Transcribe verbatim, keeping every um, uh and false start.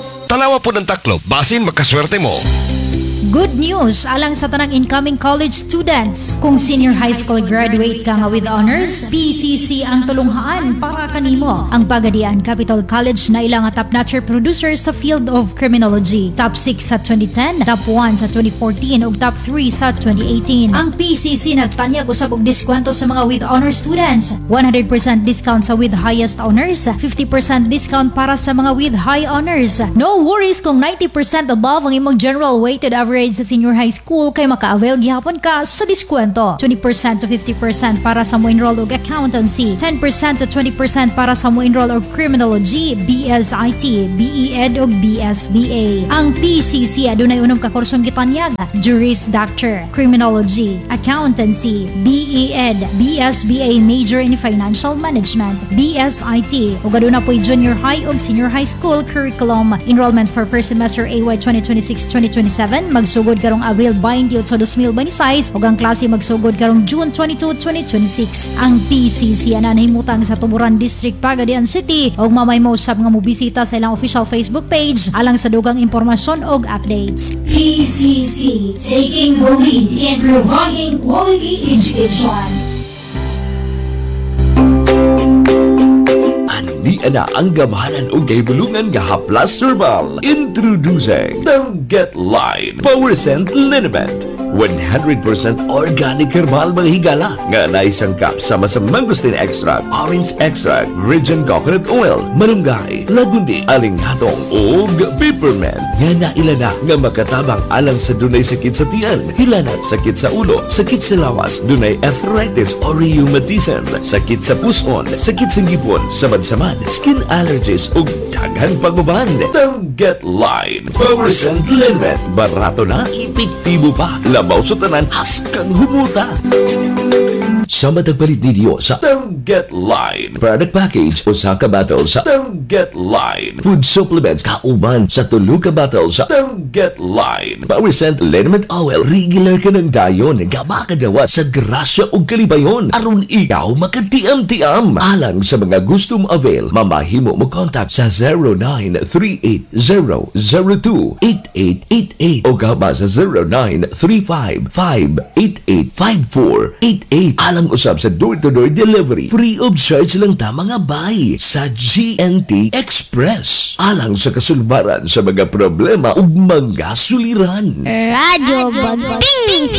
Taklos! Tanawa po ng taklo, basin makaswerte mo. Good news alang sa tanang incoming college students. Kung senior high school graduate ka nga with honors, P C C ang tulunghaan para kanimo. Ang Pagadian Capital College na ilang top-notcher producer sa field of criminology. Top six sa twenty ten, top one sa twenty fourteen ug top three sa twenty eighteen. Ang P C C nagtanyag usab og diskwento sa mga with honors students. one hundred percent discount sa with highest honors, fifty percent discount para sa mga with high honors. No worries kung ninety percent above ang imong general weighted average sa senior high school kay maka-avail gihapon ka sa diskwento. twenty percent to fifty percent para sa mo enroll og accountancy, ten percent to twenty percent para sa mo enroll og criminology, B S I T, B E Ed ug B S B A. Ang P C C adunay unom ka kursong gitanyag: Juris Doctor, Criminology, Accountancy, B E Ed, B S B A Major in Financial Management, B S I T ug aduna po'y junior high ug senior high school curriculum. Enrollment for first semester A Y twenty twenty-six twenty twenty-seven magsugod karong Abril twenty sa twenty twenty-six ug ang klase magsugod karong June twenty-two twenty twenty-six. Ang P C C ana nahimutang sa Tuburan District, Pagadian City ug mamay mo usab nga mobisita sa ilang official Facebook page alang sa dugang impormasyon ug updates. P C C, taking the lead in providing quality education. Di ana ang gamahanan o gahibulungan nga haplas herbal. Introducing the Get Line Power Scent Liniment. one hundred percent organic herbal mga higala nga naisangkap sama sa mangosteen extract, orange extract, virgin coconut oil, malunggay, lagundi, alinghatong ug peppermint nga nailana nga makatabang alang sa dunay sakit sa tiyan, hilanat, sakit sa ulo, sakit sa lawas, dunay arthritis or rheumatism, sakit sa puson, sakit sa ngipon, samad-samad, skin allergies ug daghan panguban. The Get Line Power Scent Liniment. Barato na, epektibo pa. Labaw sa tanan, haskang humuta. Sa matagpalit ninyo sa The Get Line product package o sa kabatal sa The Get Line food supplements kauban sa tulong kabatal sa The Get Line Power Scent Liniment Oil. Regular ka ng dayon nga makadawa sa grasya o kalibayon aron ikaw makatiam-tiam. Alang sa mga gustong avail, mamahimo mo contact sa zero nine three eight zero zero two eight eight eight eight o gaba sa zero nine three five five eight eight five four eight eight. Alang usab sa door-to-door delivery, free of charge lang ta mga bay sa G N T Express. Alang sa kasulbaran sa mga problema ug mga suliran. Radyo Bagping